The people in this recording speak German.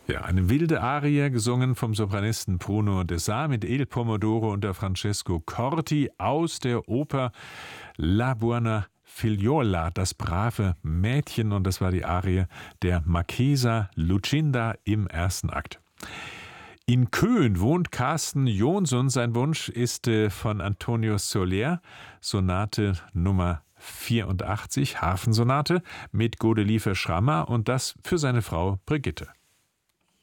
Ja, eine wilde Arie, gesungen vom Sopranisten Bruno de Sa mit Il Pomodoro unter Francesco Corti aus der Oper La Buona Figliola, das brave Mädchen, und das war die Arie der Marchesa Lucinda im ersten Akt. In Köhen wohnt Carsten Jonsson. Sein Wunsch ist von Antonio Soler, Sonate Nummer 84, Hafensonate mit Godelieve Schrammer, und das für seine Frau Brigitte.